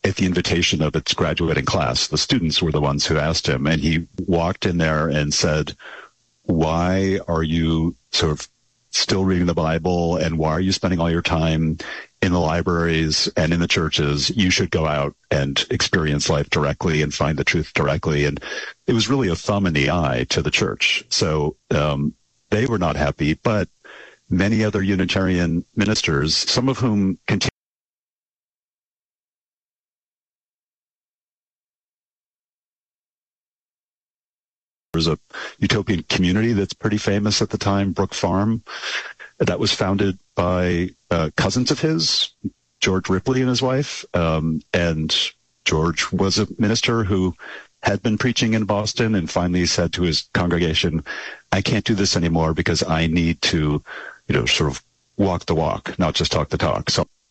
at the invitation of its graduating class. The students were the ones who asked him, and he walked in there and said, why are you sort of still reading the Bible, and why are you spending all your time in the libraries and in the churches? You should go out and experience life directly and find the truth directly. And it was really a thumb in the eye to the church. So they were not happy, but many other Unitarian ministers, some of whom continue. There's a utopian community that's pretty famous at the time, Brook Farm, that was founded by cousins of his, George Ripley and his wife. And George was a minister who had been preaching in Boston and finally said to his congregation, I can't do this anymore because I need to, sort of walk the walk, not just talk the talk. So